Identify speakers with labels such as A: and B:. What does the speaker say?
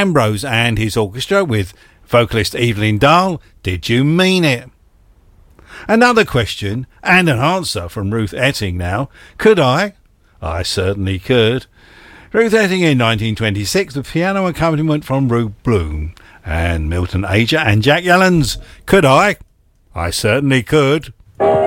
A: Ambrose and his orchestra with vocalist Evelyn Dahl, Did You Mean It? Another question and an answer from Ruth Etting now. Could I? I certainly could. Ruth Etting in 1926 with piano accompaniment from Ruth Bloom and Milton Ager and Jack Yellens. Could I? I certainly could.